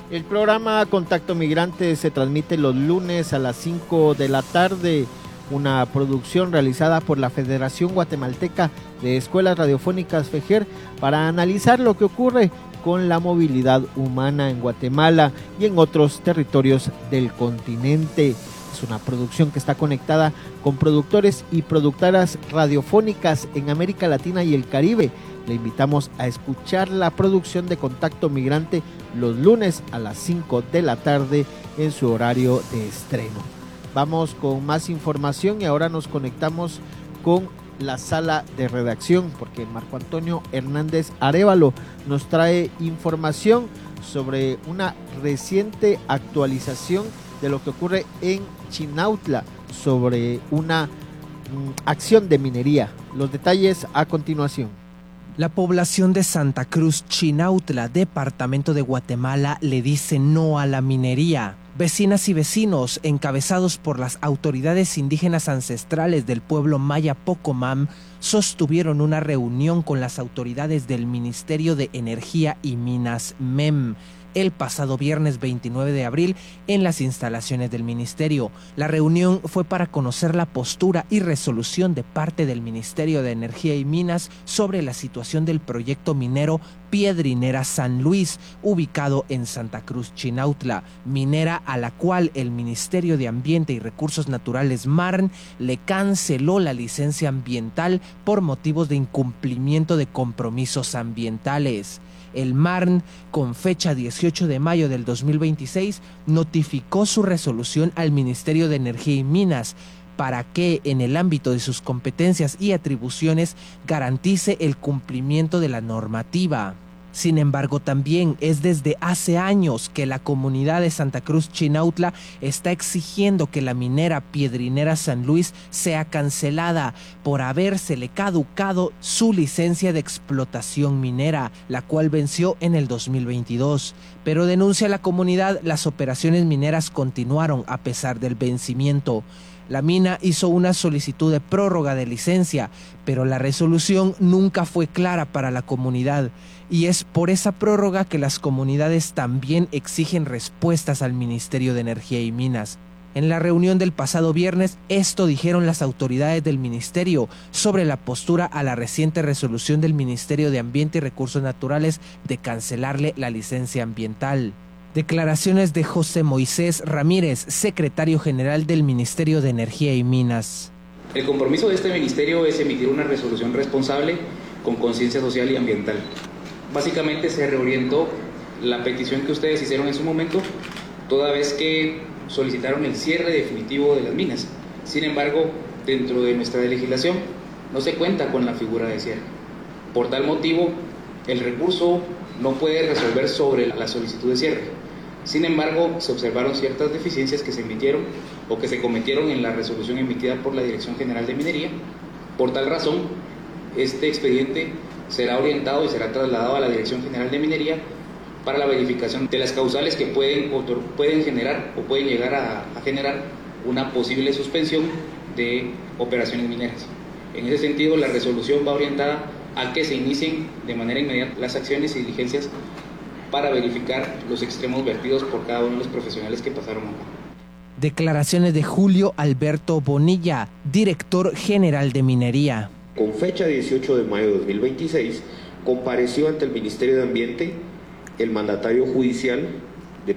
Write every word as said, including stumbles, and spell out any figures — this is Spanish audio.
El programa Contacto Migrante se transmite los lunes a las cinco de la tarde, una producción realizada por la Federación Guatemalteca de Escuelas Radiofónicas FEGER para analizar lo que ocurre con la movilidad humana en Guatemala y en otros territorios del continente. Es una producción que está conectada con productores y productoras radiofónicas en América Latina y el Caribe. Le invitamos a escuchar la producción de Contacto Migrante los lunes a las cinco de la tarde en su horario de estreno. Vamos con más información y ahora nos conectamos con la sala de redacción porque Marco Antonio Hernández Arévalo nos trae información sobre una reciente actualización de lo que ocurre en Chinautla sobre una mm, acción de minería. Los detalles a continuación. La población de Santa Cruz Chinautla, departamento de Guatemala, le dice no a la minería. Vecinas y vecinos, encabezados por las autoridades indígenas ancestrales del pueblo maya Pocomam, sostuvieron una reunión con las autoridades del Ministerio de Energía y Minas M E M el pasado viernes veintinueve de abril en las instalaciones del ministerio. La reunión fue para conocer la postura y resolución de parte del Ministerio de Energía y Minas sobre la situación del proyecto minero Piedrinera San Luis, ubicado en Santa Cruz Chinautla, minera a la cual el Ministerio de Ambiente y Recursos Naturales M A R N le canceló la licencia ambiental por motivos de incumplimiento de compromisos ambientales. El M A R N, con fecha dieciocho de mayo del dos mil veintiséis, notificó su resolución al Ministerio de Energía y Minas para que, en el ámbito de sus competencias y atribuciones, garantice el cumplimiento de la normativa. Sin embargo, también es desde hace años que la comunidad de Santa Cruz Chinautla está exigiendo que la minera Piedrinera San Luis sea cancelada por habérsele caducado su licencia de explotación minera, la cual venció en el dos mil veintidós. Pero denuncia la comunidad, las operaciones mineras continuaron a pesar del vencimiento. La mina hizo una solicitud de prórroga de licencia, pero la resolución nunca fue clara para la comunidad. Y es por esa prórroga que las comunidades también exigen respuestas al Ministerio de Energía y Minas. En la reunión del pasado viernes, esto dijeron las autoridades del ministerio sobre la postura a la reciente resolución del Ministerio de Ambiente y Recursos Naturales de cancelarle la licencia ambiental. Declaraciones de José Moisés Ramírez, secretario general del Ministerio de Energía y Minas. El compromiso de este ministerio es emitir una resolución responsable con conciencia social y ambiental. Básicamente se reorientó la petición que ustedes hicieron en su momento, toda vez que solicitaron el cierre definitivo de las minas. Sin embargo, dentro de nuestra legislación no se cuenta con la figura de cierre. Por tal motivo, el recurso no puede resolver sobre la solicitud de cierre. Sin embargo, se observaron ciertas deficiencias que se emitieron o que se cometieron en la resolución emitida por la Dirección General de Minería. Por tal razón, este expediente será orientado y será trasladado a la Dirección General de Minería para la verificación de las causales que pueden, pueden generar o pueden llegar a, a generar una posible suspensión de operaciones mineras. En ese sentido, la resolución va orientada a que se inicien de manera inmediata las acciones y diligencias para verificar los extremos vertidos por cada uno de los profesionales que pasaron acá. Declaraciones de Julio Alberto Bonilla, director general de Minería. Con fecha dieciocho de mayo de dos mil veintiséis, compareció ante el Ministerio de Ambiente el mandatario judicial